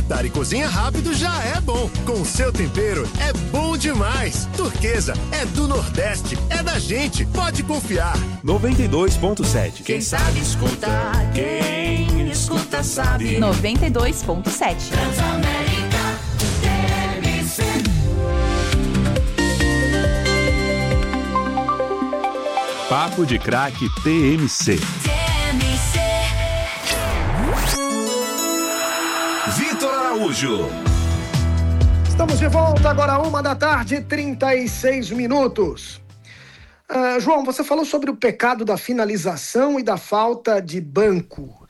Jantar e cozinha rápido já é bom. Com o seu tempero é bom demais. Turquesa é do Nordeste, é da gente, pode confiar. 92.7. Quem sabe escuta, quem escuta sabe. 92.7. Transamérica TMC. Papo de Craque TMC. Vitor Araújo. Estamos de volta agora, 1h36. João, você falou sobre o pecado da finalização e da falta de banco.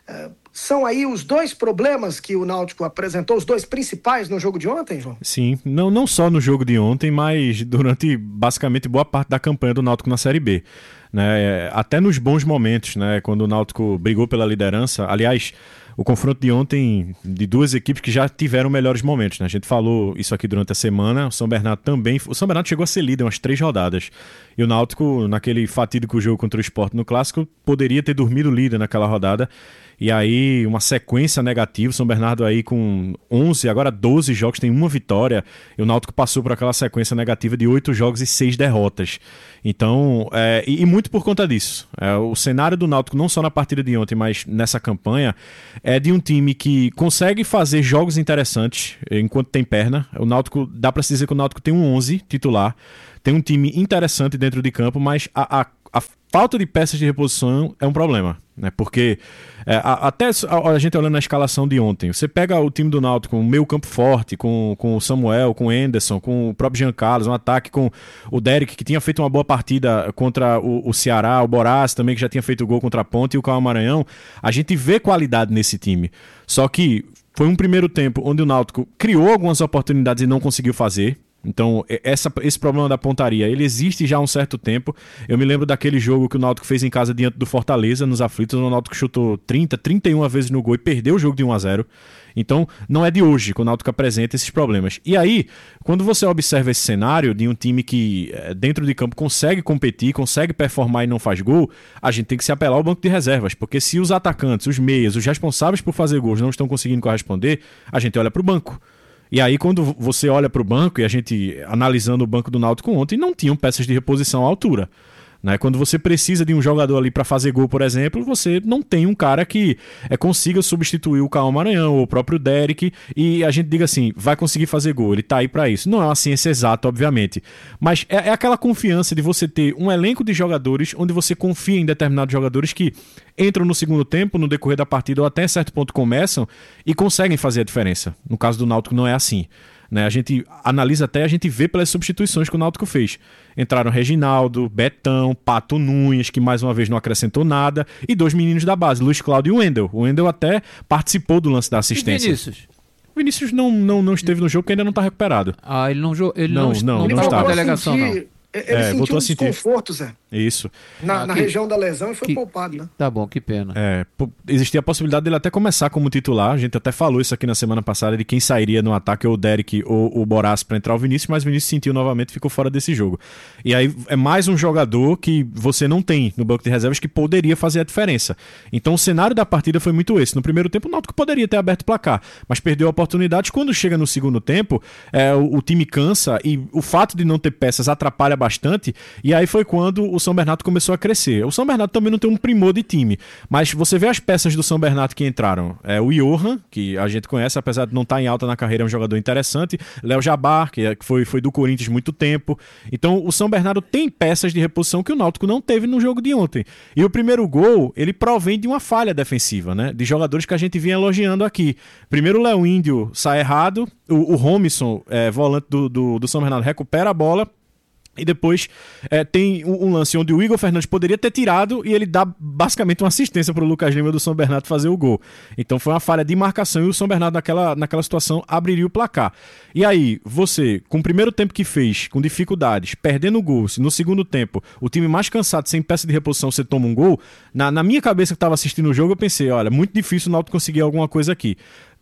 São aí os dois problemas que o Náutico apresentou, os dois principais no jogo de ontem, João? Sim, não só no jogo de ontem, mas durante basicamente boa parte da campanha do Náutico na Série B. Né? Até nos bons momentos, né? Quando o Náutico brigou pela liderança. Aliás, o confronto de ontem de duas equipes que já tiveram melhores momentos, né? A gente falou isso aqui durante a semana, o São Bernardo também. O São Bernardo chegou a ser líder umas 3 rodadas. E o Náutico, naquele fatídico jogo contra o Sport no Clássico, poderia ter dormido líder naquela rodada. E aí, uma sequência negativa, o São Bernardo aí com 11, agora 12 jogos, tem uma vitória, e o Náutico passou por aquela sequência negativa de 8 jogos e 6 derrotas. Então, e muito por conta disso. O cenário do Náutico, não só na partida de ontem, mas nessa campanha, é de um time que consegue fazer jogos interessantes enquanto tem perna. O Náutico, dá pra se dizer que o Náutico tem um 11 titular, tem um time interessante dentro de campo, mas a falta de peças de reposição é um problema, né? Porque até a gente olhando na escalação de ontem, você pega o time do Náutico com o meio campo forte, com o Samuel, com o Anderson, com o próprio Jean Carlos, um ataque com o Derek, que tinha feito uma boa partida contra o Ceará, o Borás também, que já tinha feito gol contra a Ponte, e o Cauã Maranhão. A gente vê qualidade nesse time, só que foi um primeiro tempo onde o Náutico criou algumas oportunidades e não conseguiu fazer. Então, esse problema da pontaria, ele existe já há um certo tempo. Eu me lembro daquele jogo que o Náutico fez em casa diante do Fortaleza, nos aflitos, o Náutico chutou 31 vezes no gol e perdeu o jogo de 1-0. Então, não é de hoje que o Náutico apresenta esses problemas. E aí, quando você observa esse cenário de um time que dentro de campo consegue competir, consegue performar e não faz gol, a gente tem que se apelar ao banco de reservas, porque se os atacantes, os meias, os responsáveis por fazer gols não estão conseguindo corresponder, a gente olha para o banco. E aí, quando você olha para o banco, e a gente, analisando o banco do Náutico ontem, não tinham peças de reposição à altura. Né? Quando você precisa de um jogador ali para fazer gol, por exemplo, você não tem um cara que consiga substituir o Cauã Maranhão ou o próprio Derek, e a gente diga assim, vai conseguir fazer gol, ele tá aí para isso. Não é uma ciência exata, obviamente, mas é aquela confiança de você ter um elenco de jogadores onde você confia em determinados jogadores que entram no segundo tempo, no decorrer da partida, ou até certo ponto começam e conseguem fazer a diferença. No caso do Náutico não é assim. Né? A gente analisa até, a gente vê pelas substituições que o Náutico fez. Entraram Reginaldo, Betão, Pato Nunes, que mais uma vez não acrescentou nada, e 2 meninos da base, Luiz Cláudio e o Wendel. O Wendel até participou do lance da assistência. E Vinícius não esteve no jogo porque ainda não está recuperado. Ele não não estava na delegação, não. Ele sentiu um desconforto, Zé. Isso. Na região da lesão e foi poupado, né? Tá bom, que pena. Existia a possibilidade dele até começar como titular. A gente até falou isso aqui na semana passada, de quem sairia no ataque, ou o Derek ou o Borás, para entrar o Vinícius, mas o Vinícius sentiu novamente e ficou fora desse jogo. E aí é mais um jogador que você não tem no banco de reservas que poderia fazer a diferença. Então o cenário da partida foi muito esse. No primeiro tempo o Náutico poderia ter aberto o placar, mas perdeu oportunidades. Quando chega no segundo tempo, o time cansa e o fato de não ter peças atrapalha bastante, e aí foi quando o São Bernardo começou a crescer. O São Bernardo também não tem um primor de time, mas você vê as peças do São Bernardo que entraram. O Johan, que a gente conhece, apesar de não estar em alta na carreira, é um jogador interessante. Léo Jabbar, que foi do Corinthians muito tempo. Então o São Bernardo tem peças de reposição que o Náutico não teve no jogo de ontem. E o primeiro gol, ele provém de uma falha defensiva, né? De jogadores que a gente vinha elogiando aqui. Primeiro o Léo Índio sai errado, o Romisson, volante do São Bernardo, recupera a bola. E depois tem um lance onde o Igor Fernandes poderia ter tirado e ele dá basicamente uma assistência para o Lucas Lima do São Bernardo fazer o gol. Então foi uma falha de marcação e o São Bernardo naquela situação abriria o placar. E aí, você, com o primeiro tempo que fez, com dificuldades, perdendo o gol, se no segundo tempo o time mais cansado, sem peça de reposição, você toma um gol, na minha cabeça que estava assistindo o jogo, eu pensei, olha, muito difícil o Náutico conseguir alguma coisa aqui.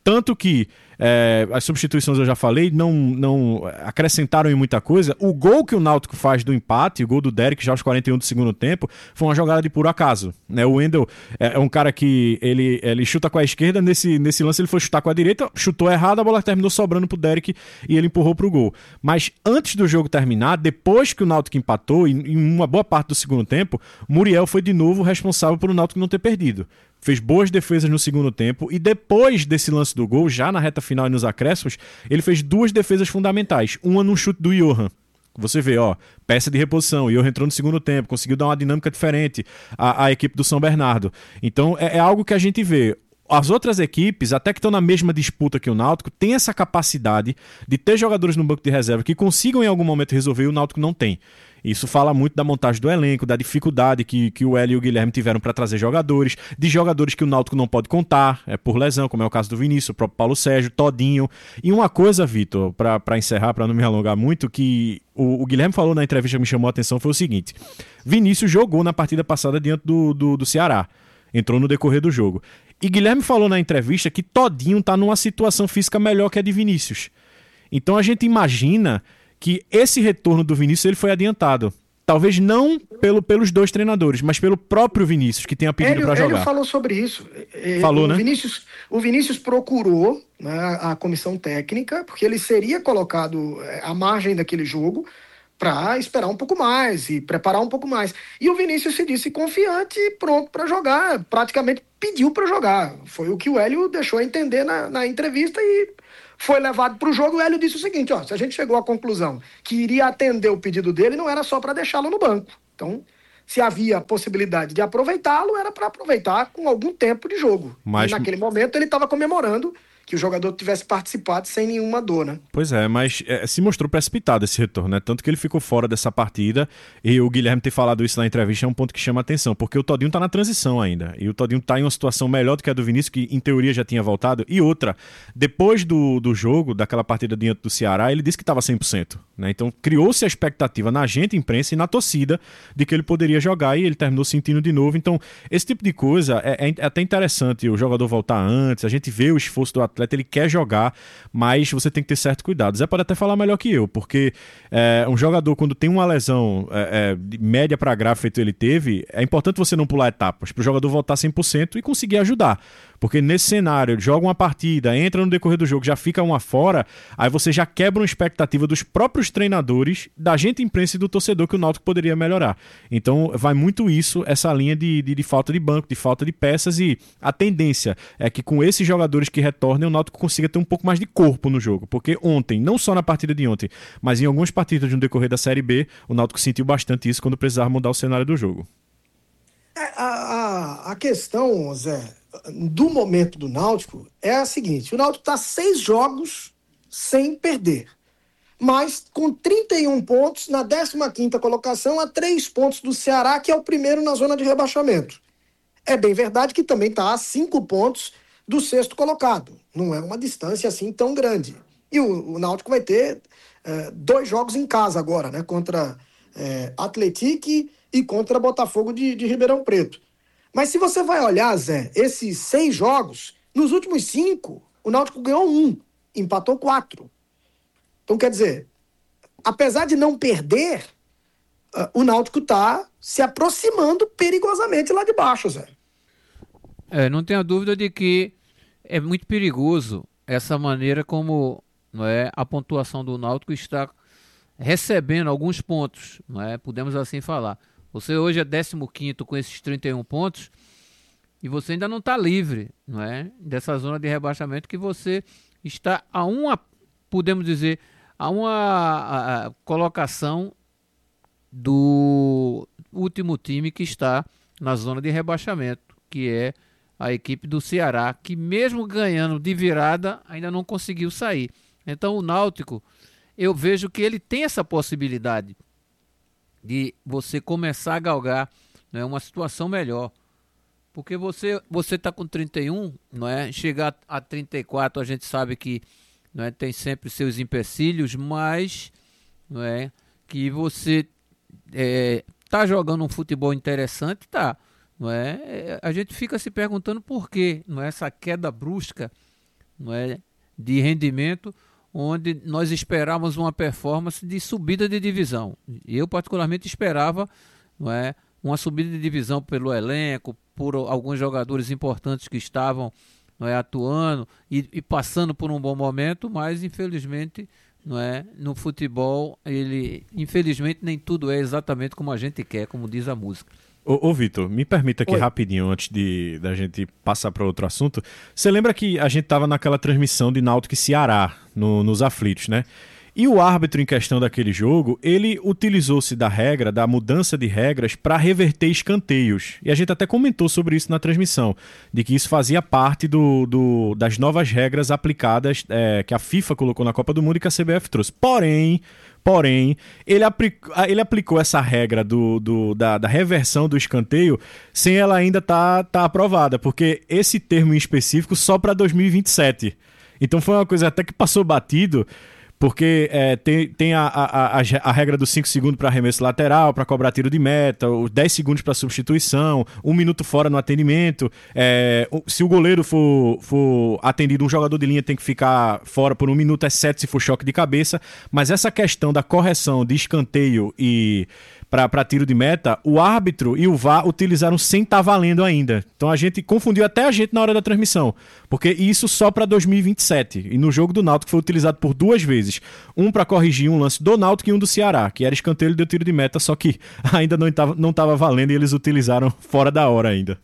Tanto que as substituições eu já falei, não acrescentaram em muita coisa. O gol que o Náutico faz do empate, o gol do Derek já aos 41 do segundo tempo, foi uma jogada de puro acaso, né? O Wendel é um cara que ele chuta com a esquerda, nesse lance ele foi chutar com a direita, chutou errado, a bola terminou sobrando pro Derek e ele empurrou pro gol. Mas antes do jogo terminar, depois que o Náutico empatou, em uma boa parte do segundo tempo, Muriel foi de novo responsável por o Náutico não ter perdido. Fez boas defesas no segundo tempo e depois desse lance do gol, já na reta final e nos acréscimos, ele fez 2 defesas fundamentais. Uma num chute do Johan. Você vê, peça de reposição. O Johan entrou no segundo tempo, conseguiu dar uma dinâmica diferente à equipe do São Bernardo. Então é algo que a gente vê. As outras equipes, até que estão na mesma disputa que o Náutico, têm essa capacidade de ter jogadores no banco de reserva que consigam em algum momento resolver e o Náutico não tem. Isso fala muito da montagem do elenco, da dificuldade que o Hélio e o Guilherme tiveram para trazer jogadores, de jogadores que o Náutico não pode contar, por lesão, como é o caso do Vinícius, o próprio Paulo Sérgio, Todinho. E uma coisa, Vitor, para encerrar, para não me alongar muito, que o Guilherme falou na entrevista que me chamou a atenção foi o seguinte: Vinícius jogou na partida passada diante do Ceará, entrou no decorrer do jogo. E Guilherme falou na entrevista que Todinho está numa situação física melhor que a de Vinícius. Então a gente imagina que esse retorno do Vinícius ele foi adiantado. Talvez não pelos 2 treinadores, mas pelo próprio Vinícius, que tenha pedido para jogar. Ele falou sobre isso. Falou, né? O Vinícius procurou, né, a comissão técnica, porque ele seria colocado à margem daquele jogo para esperar um pouco mais e preparar um pouco mais. E o Vinícius se disse confiante e pronto para jogar. Praticamente pediu para jogar. Foi o que o Hélio deixou a entender na entrevista e foi levado para o jogo. O Hélio disse o seguinte: se a gente chegou à conclusão que iria atender o pedido dele, não era só para deixá-lo no banco. Então, se havia a possibilidade de aproveitá-lo, era para aproveitar com algum tempo de jogo. Mas... E naquele momento ele estava comemorando que o jogador tivesse participado sem nenhuma dor, né? Pois é, mas se mostrou precipitado esse retorno, né? Tanto que ele ficou fora dessa partida, e o Guilherme ter falado isso na entrevista é um ponto que chama a atenção, porque o Todinho tá na transição ainda, e o Todinho tá em uma situação melhor do que a do Vinícius, que em teoria já tinha voltado, e outra, depois do jogo, daquela partida diante do Ceará, ele disse que estava 100%, né? Então criou-se a expectativa na gente, imprensa e na torcida, de que ele poderia jogar, e ele terminou sentindo de novo. Então esse tipo de coisa é até interessante o jogador voltar antes, a gente vê o esforço do atleta, ele quer jogar, mas você tem que ter certo cuidado. Zé pode até falar melhor que eu, porque um jogador, quando tem uma lesão de média para grave feito ele teve, é importante você não pular etapas, para o jogador voltar 100% e conseguir ajudar. Porque nesse cenário, ele joga uma partida, entra no decorrer do jogo, já fica uma fora, aí você já quebra uma expectativa dos próprios treinadores, da gente imprensa e do torcedor que o Náutico poderia melhorar. Então vai muito isso, essa linha de falta de banco, de falta de peças, e a tendência é que com esses jogadores que retornem, o Náutico consiga ter um pouco mais de corpo no jogo. Porque ontem, não só na partida de ontem, mas em algumas partidas no decorrer da Série B, o Náutico sentiu bastante isso quando precisava mudar o cenário do jogo. A questão, Zé, do momento do Náutico é a seguinte: o Náutico está 6 jogos sem perder, mas com 31 pontos na 15ª colocação, a 3 pontos do Ceará, que é o primeiro na zona de rebaixamento. É bem verdade que também está a 5 pontos do 6º colocado. Não é uma distância assim tão grande. E o Náutico vai ter 2 jogos em casa agora, né? Contra Atlético e contra Botafogo de Ribeirão Preto. Mas se você vai olhar, Zé, esses 6 jogos, nos últimos 5, o Náutico ganhou 1, empatou 4. Então, quer dizer, apesar de não perder, o Náutico está se aproximando perigosamente lá de baixo, Zé. Não tenho dúvida de que é muito perigoso essa maneira como, não é, a pontuação do Náutico está recebendo alguns pontos, não é? Podemos assim falar. Você hoje é 15º com esses 31 pontos e você ainda não está livre, não é? Dessa zona de rebaixamento, que você está a uma, podemos dizer, a uma colocação do último time que está na zona de rebaixamento, que é a equipe do Ceará, que mesmo ganhando de virada, ainda não conseguiu sair. Então o Náutico, eu vejo que ele tem essa possibilidade de você começar a galgar, né, uma situação melhor. Porque você está com 31, não é? Chegar a 34, a gente sabe que, não é, tem sempre seus empecilhos, mas, não é, que você está jogando um futebol interessante, não é? A gente fica se perguntando por quê, não é, essa queda brusca não é, de rendimento, onde nós esperávamos uma performance de subida de divisão. Eu particularmente esperava, não é, uma subida de divisão pelo elenco, por alguns jogadores importantes que estavam, não é, atuando e passando por um bom momento, mas infelizmente, não é, no futebol, infelizmente nem tudo é exatamente como a gente quer, como diz a música. Ô Vitor, me permita aqui rapidinho, antes da gente passar para outro assunto. Você lembra que a gente estava naquela transmissão de Náutico e Ceará, nos aflitos, né? E o árbitro em questão daquele jogo, ele utilizou-se da mudança de regras para reverter escanteios. E a gente até comentou sobre isso na transmissão, de que isso fazia parte das novas regras aplicadas que a FIFA colocou na Copa do Mundo e que a CBF trouxe. Porém, ele aplicou essa regra da reversão do escanteio sem ela ainda tá aprovada, porque esse termo em específico só para 2027. Então foi uma coisa até que passou batido, porque tem a regra dos 5 segundos para arremesso lateral, para cobrar tiro de meta, os 10 segundos para substituição, 1 minuto fora no atendimento. Se o goleiro for atendido, um jogador de linha tem que ficar fora por 1 minuto, exceto se for choque de cabeça. Mas essa questão da correção de escanteio e para tiro de meta, o árbitro e o VAR utilizaram sem estar valendo ainda. Então a gente confundiu até a gente na hora da transmissão, porque isso só para 2027. E no jogo do Náutico foi utilizado por 2 vezes. Um para corrigir um lance do Náutico e um do Ceará, que era escanteio e deu tiro de meta, só que ainda não estava valendo e eles utilizaram fora da hora ainda.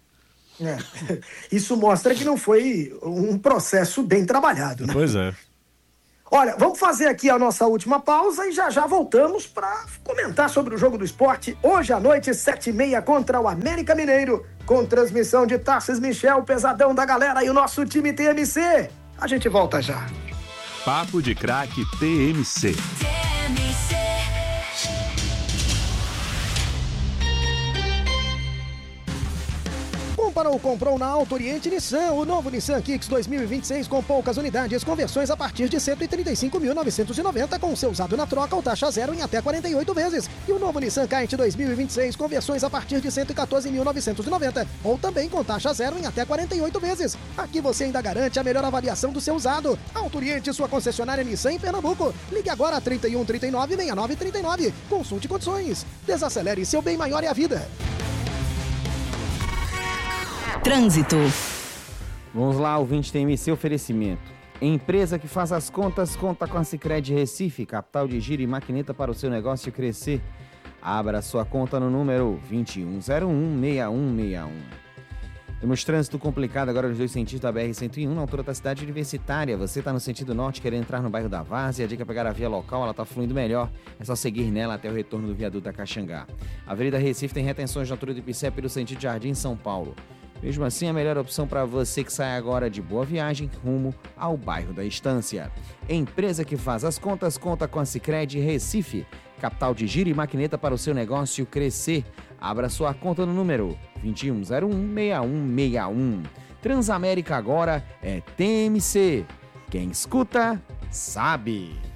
Isso mostra que não foi um processo bem trabalhado, né? Pois é. Olha, vamos fazer aqui a nossa última pausa e já voltamos para comentar sobre o jogo do esporte. Hoje à noite, 7h30 contra o América Mineiro, com transmissão de Tarcísio Michel, pesadão da galera e o nosso time TMC. A gente volta já. Papo de Craque TMC. Comprou na Auto Oriente Nissan, o novo Nissan Kicks 2026 com poucas unidades, conversões a partir de 135.990 com seu usado na troca ou taxa zero em até 48 vezes. E o novo Nissan Kite 2026 com versões a partir de 114.990 ou também com taxa zero em até 48 vezes. Aqui você ainda garante a melhor avaliação do seu usado. Auto Oriente, sua concessionária Nissan em Pernambuco. Ligue agora a 31 39 69 39. Consulte condições. Desacelere, seu bem maior é a vida. Trânsito. Vamos lá, ouvinte TMC oferecimento. Empresa que faz as contas, conta com a Sicredi Recife, capital de giro e maquineta para o seu negócio crescer. Abra sua conta no número 21016161. Temos trânsito complicado agora nos 2 sentidos da BR-101, na altura da cidade universitária. Você está no sentido norte querendo entrar no bairro da Várzea, a dica é pegar a via local, ela está fluindo melhor. É só seguir nela até o retorno do viaduto da Caxangá. A Avenida Recife tem retenções na altura do Ipicé pelo sentido Jardim São Paulo. Mesmo assim, a melhor opção para você que sai agora de Boa Viagem rumo ao bairro da Estância. Empresa que faz as contas, conta com a Sicredi Recife, capital de giro e maquineta para o seu negócio crescer. Abra sua conta no número 21016161. Transamérica agora é TMC. Quem escuta, sabe.